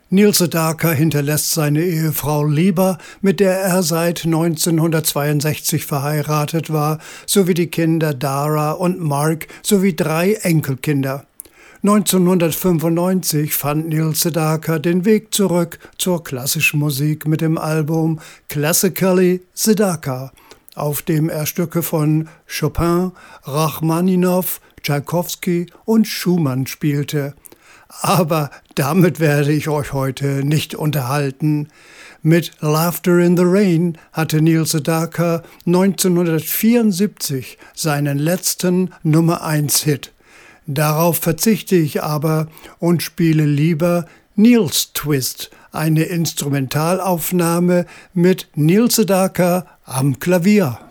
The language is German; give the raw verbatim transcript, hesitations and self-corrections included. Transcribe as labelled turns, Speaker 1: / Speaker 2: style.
Speaker 1: Neil Sedaka hinterlässt seine Ehefrau Liba, mit der er seit neunzehnhundertzweiundsechzig verheiratet war, sowie die Kinder Dara und Mark sowie drei Enkelkinder. neunzehnhundertfünfundneunzig fand Neil Sedaka den Weg zurück zur klassischen Musik mit dem Album Classically Sedaka, auf dem er Stücke von Chopin, Rachmaninow, Tschaikowski und Schumann spielte. Aber damit werde ich euch heute nicht unterhalten. Mit Laughter in the Rain hatte Neil Sedaka neunzehnhundertvierundsiebzig seinen letzten Nummer eins Hit. Darauf verzichte ich aber und spiele lieber Neil's Twist, eine Instrumentalaufnahme mit Neil Sedaka am Klavier.